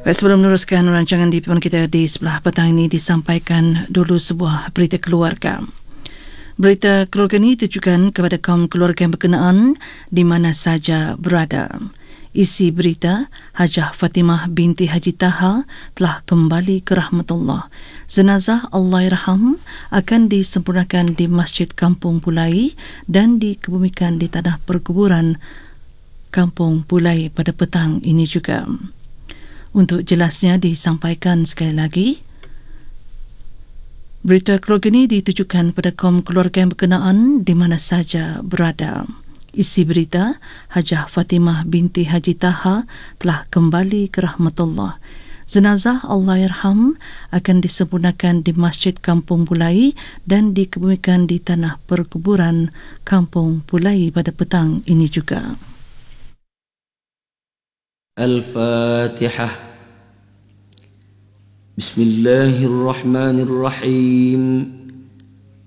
Baik, sebelum meneruskan rancangan di pilihan kita di sebelah petang ini, disampaikan dulu sebuah berita keluarga. Berita keluarga ini ditujukan kepada kaum keluarga yang berkenaan di mana saja berada. Isi berita, Hajah Fatimah binti Haji Taha telah kembali ke rahmatullah. Jenazah Allahyarham akan disempurnakan di Masjid Kampung Pulai dan dikebumikan di tanah perkuburan Kampung Pulai pada petang ini juga. Untuk jelasnya disampaikan sekali lagi. Berita keluarga ini ditujukan kepada kaum keluarga yang berkenaan di mana saja berada. Isi berita, Hajah Fatimah binti Haji Taha telah kembali ke rahmatullah. Jenazah Allahyarham akan disempurnakan di Masjid Kampung Pulai dan dikebumikan di tanah perkuburan Kampung Pulai pada petang ini juga. Al-Fatihah. Bismillahirrahmanirrahim.